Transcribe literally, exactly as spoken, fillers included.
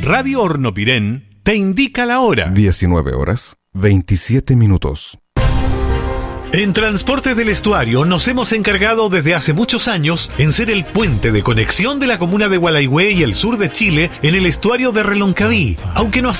Radio Hornopirén te indica la hora. diecinueve horas, veintisiete minutos. En Transportes del Estuario nos hemos encargado desde hace muchos años en ser el puente de conexión de la comuna de Gualaihue y el sur de Chile en el estuario de Reloncaví, aunque no